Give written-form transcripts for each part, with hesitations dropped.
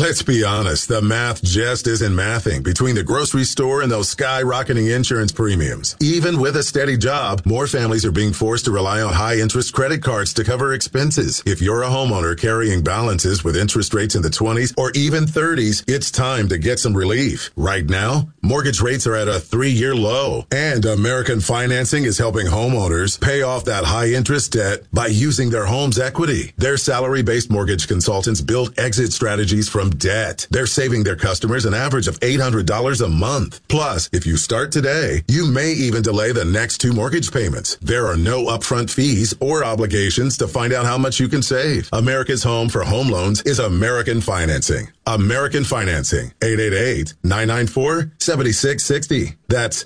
Let's be honest, the math just isn't mathing between the grocery store and those skyrocketing insurance premiums. Even with a steady job, more families are being forced to rely on high-interest credit cards to cover expenses. If you're a homeowner carrying balances with interest rates in the 20s or even 30s, it's time to get some relief. Right now, mortgage rates are at a 3-year low, and American Financing is helping homeowners pay off that high-interest debt by using their home's equity. Their salary-based mortgage consultants build exit strategies from debt. They're saving their customers an average of $800 a month. Plus, if you start today, you may even delay the next 2 mortgage payments. There are no upfront fees or obligations to find out how much you can save. America's home for home loans is American Financing. American Financing. 888-994-7660. That's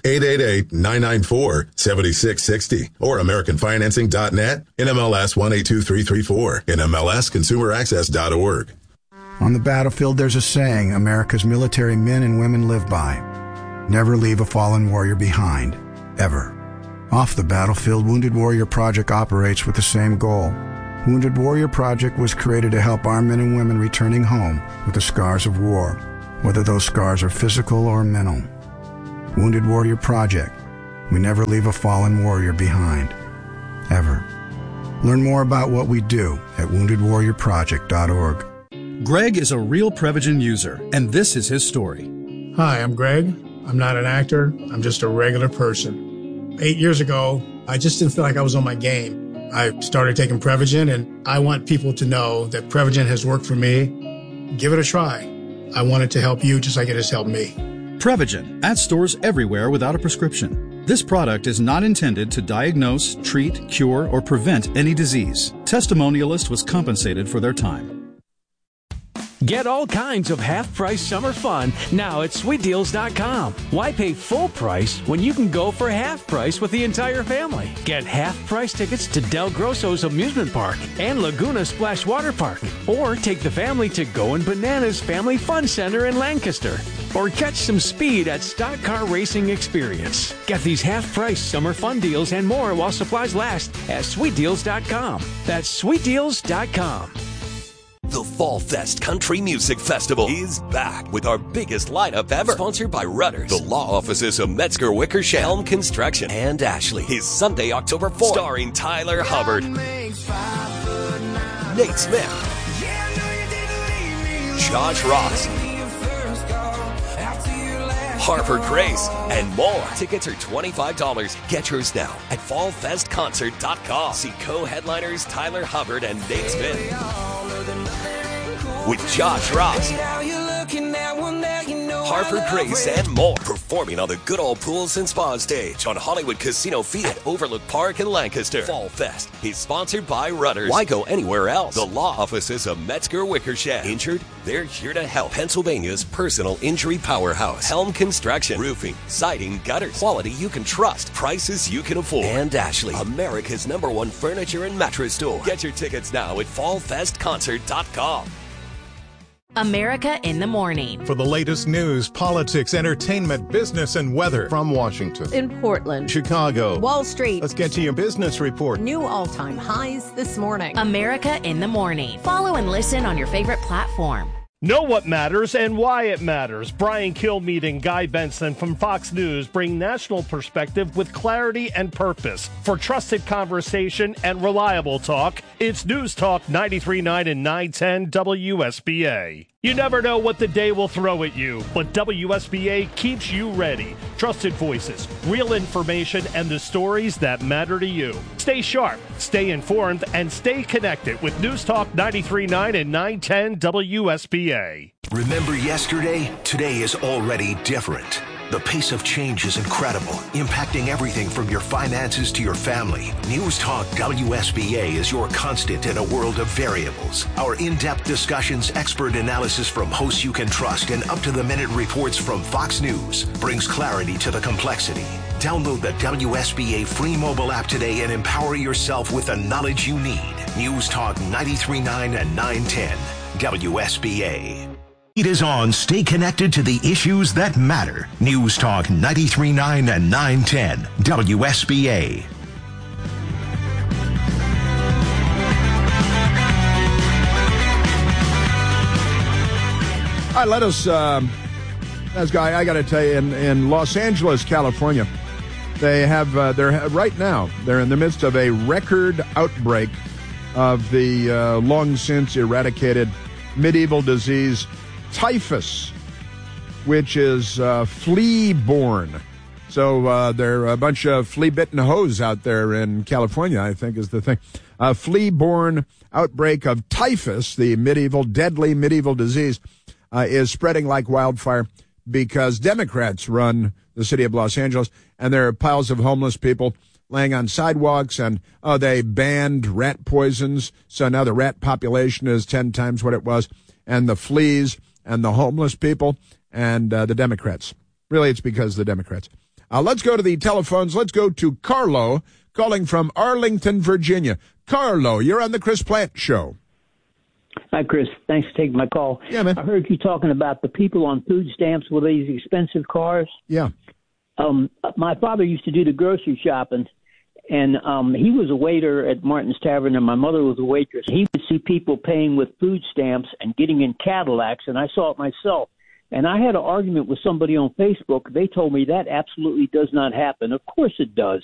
888-994-7660. Or AmericanFinancing.net. NMLS 182334. NMLSConsumerAccess.org. On the battlefield, there's a saying America's military men and women live by. Never leave a fallen warrior behind. Ever. Off the battlefield, Wounded Warrior Project operates with the same goal. Wounded Warrior Project was created to help our men and women returning home with the scars of war, whether those scars are physical or mental. Wounded Warrior Project. We never leave a fallen warrior behind. Ever. Learn more about what we do at woundedwarriorproject.org. Greg is a real Prevagen user, and this is his story. Hi, I'm Greg. I'm not an actor. I'm just a regular person. 8 years ago, I just didn't feel like I was on my game. I started taking Prevagen, and I want people to know that Prevagen has worked for me. Give it a try. I want it to help you just like it has helped me. Prevagen, at stores everywhere without a prescription. This product is not intended to diagnose, treat, cure, or prevent any disease. Testimonialist was compensated for their time. Get all kinds of half-price summer fun now at SweetDeals.com. Why pay full price when you can go for half price with the entire family? Get half-price tickets to Del Grosso's Amusement Park and Laguna Splash Water Park. Or take the family to Goin' Bananas Family Fun Center in Lancaster. Or catch some speed at Stock Car Racing Experience. Get these half-price summer fun deals and more while supplies last at SweetDeals.com. That's SweetDeals.com. The Fall Fest Country Music Festival is back with our biggest lineup ever. Sponsored by Rudders, the law offices of Metzger Wickersham, Helm Construction, and Ashley. Is Sunday, October 4th. Starring Tyler Hubbard, Nate Smith, Josh Ross, Harper Grace, and more. Tickets are $25. Get yours now at fallfestconcert.com. See co-headliners Tyler Hubbard and Nate Smith with Josh Ross, Harper Grace, and more. Performing on the Good Old Pools and Spa stage on Hollywood Casino Feed at Overlook Park in Lancaster. Fall Fest is sponsored by Rudders. Why go anywhere else? The law offices of Metzger Wickersham. Injured? They're here to help. Pennsylvania's personal injury powerhouse. Helm Construction. Roofing, siding, gutters. Quality you can trust. Prices you can afford. And Ashley, America's #1 furniture and mattress store. Get your tickets now at fallfestconcert.com. America in the Morning. For the latest news, politics, entertainment, business, and weather from Washington, in Portland, Chicago, Wall Street. Let's get to your business report. New all-time highs this morning. America in the Morning. Follow and listen on your favorite platform. Know what matters and why it matters. Brian Kilmeade and Guy Benson from Fox News bring national perspective with clarity and purpose. For trusted conversation and reliable talk, it's News Talk 93.9 and 910 WSBA. You never know what the day will throw at you, but WSBA keeps you ready. Trusted voices, real information, and the stories that matter to you. Stay sharp, stay informed, and stay connected with News Talk 93.9 and 910 WSBA. Remember yesterday? Today is already different. The pace of change is incredible, impacting everything from your finances to your family. News Talk WSBA is your constant in a world of variables. Our in-depth discussions, expert analysis from hosts you can trust, and up-to-the-minute reports from Fox News brings clarity to the complexity. Download the WSBA free mobile app today and empower yourself with the knowledge you need. News Talk 93.9 and 910 WSBA. It is on. Stay connected to the issues that matter. News Talk 93.9 and 910 WSBA. right, let us, I got to tell you, in Los Angeles, California, they have, right now, they're in the midst of a record outbreak of the long since eradicated medieval disease, typhus, which is flea-borne. So there are a bunch of flea-bitten hoes out there in California, I think is the thing. A flea-borne outbreak of typhus, the deadly medieval disease, is spreading like wildfire because Democrats run the city of Los Angeles, and there are piles of homeless people laying on sidewalks, and they banned rat poisons, so now the rat population is 10 times what it was, and the fleas and the homeless people and the Democrats. Really, it's because of the Democrats. Let's go to the telephones. Let's go to Carlo, calling from Arlington, Virginia. Carlo, you're on the Chris Plante Show. Hi, Chris. Thanks for taking my call. Yeah, man. I heard you talking about the people on food stamps with these expensive cars. Yeah. My father used to do the grocery shopping, and he was a waiter at Martin's Tavern, and my mother was a waitress. He would see people paying with food stamps and getting in Cadillacs, and I saw it myself. And I had an argument with somebody on Facebook. They told me that absolutely does not happen. Of course it does.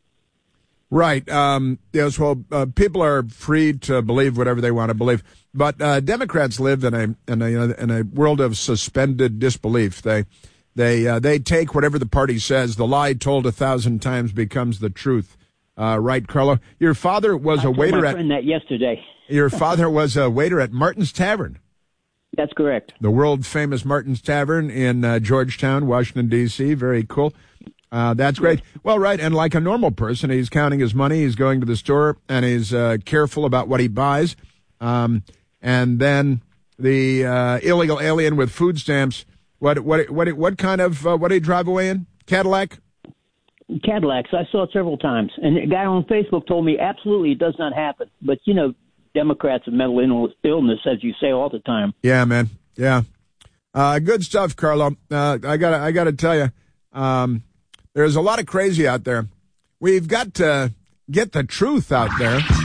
Right. Yes. Well, people are free to believe whatever they want to believe, but Democrats live in a world of suspended disbelief. They take whatever the party says. The lie told 1,000 times becomes the truth. Right, Carlo? Your father was a waiter my friend that yesterday. Your father was a waiter at Martin's Tavern. That's correct. The world-famous Martin's Tavern in Georgetown, Washington, D.C. Very cool. That's great. Well, right, and like a normal person, he's counting his money, he's going to the store, and he's careful about what he buys. And then the illegal alien with food stamps, what kind of, what did he drive away in? Cadillac? Cadillacs. I saw it several times. And a guy on Facebook told me absolutely it does not happen. But, you know, Democrats and mental illness, as you say all the time. Yeah, man. Yeah. Good stuff, Carlo. I gotta tell you, there's a lot of crazy out there. We've got to get the truth out there.